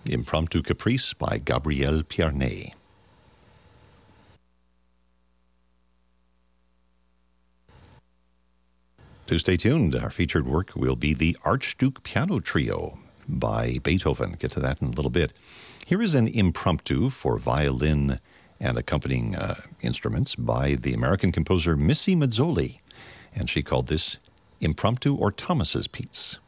Impromptu Caprice by Gabriel Pierné. To stay tuned, our featured work will be the Archduke Piano Trio by Beethoven. Get to that in a little bit. Here is an impromptu for violin and accompanying instruments by the American composer Missy Mazzoli, and she called this Impromptu or Thomas's Piece.